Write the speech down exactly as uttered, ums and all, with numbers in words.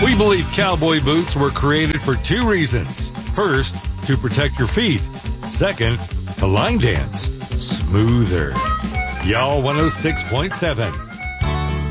We believe cowboy boots were created for two reasons. First, to protect your feet. Second, to line dance smoother. Y'all one oh six point seven.